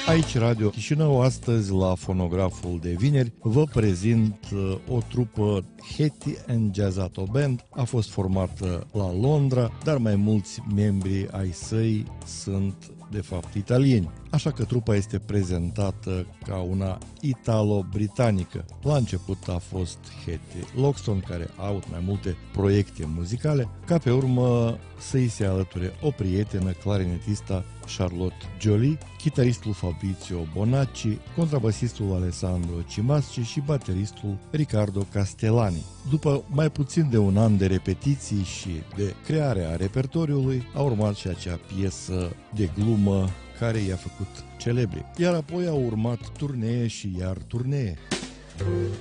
Aici Radio Chișinău, astăzi la Fonograful de vineri, vă prezint o trupă Hetty and Jazzato Band. A fost formată la Londra, dar mai mulți membri ai săi sunt de fapt italieni. Așa că trupa este prezentată ca una italo-britanică. La început a fost Hetty Loxton, care a avut mai multe proiecte muzicale, ca pe urmă să-i se alăture o prietenă, clarinetista Charlotte Joly, chitaristul Fabrizio Bonacci, contrabasistul Alessandro Cimasci și bateristul Riccardo Castellani. După mai puțin de un an de repetiții și de creare a repertoriului, a urmat și acea piesă de glumă care i-a făcut celebri. Iar apoi au urmat turnee și iar turnee.